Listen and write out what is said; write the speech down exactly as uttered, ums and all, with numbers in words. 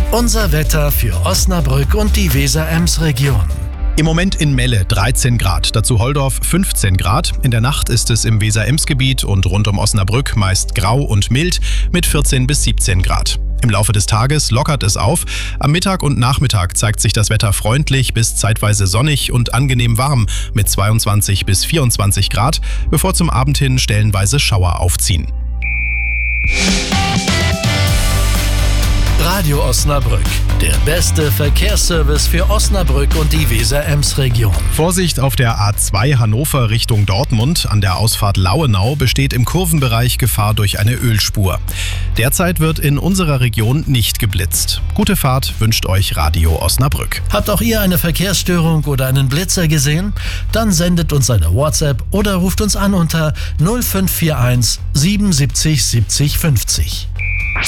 Unser Wetter für Osnabrück und die Weser-Ems-Region. Im Moment in Melle dreizehn Grad, dazu Holdorf fünfzehn Grad. In der Nacht ist es im Weser-Ems-Gebiet und rund um Osnabrück meist grau und mild mit vierzehn bis siebzehn Grad. Im Laufe des Tages lockert es auf. Am Mittag und Nachmittag zeigt sich das Wetter freundlich bis zeitweise sonnig und angenehm warm mit zweiundzwanzig bis vierundzwanzig Grad, bevor zum Abend hin stellenweise Schauer aufziehen. Radio Osnabrück, der beste Verkehrsservice für Osnabrück und die Weser-Ems-Region. Vorsicht auf der A zwei Hannover Richtung Dortmund. An der Ausfahrt Lauenau besteht im Kurvenbereich Gefahr durch eine Ölspur. Derzeit wird in unserer Region nicht geblitzt. Gute Fahrt wünscht euch Radio Osnabrück. Habt auch ihr eine Verkehrsstörung oder einen Blitzer gesehen? Dann sendet uns eine WhatsApp oder ruft uns an unter null fünf vier eins siebenundsiebzig siebzig fünfzig.